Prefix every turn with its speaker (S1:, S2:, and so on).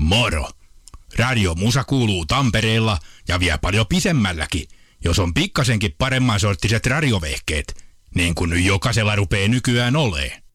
S1: Moro! Radio Musa kuuluu Tampereella ja vie paljon pisemmälläkin, jos on pikkasenkin paremman sorttiset radiovehkeet, niin kuin nyt jokaisella rupee nykyään olee.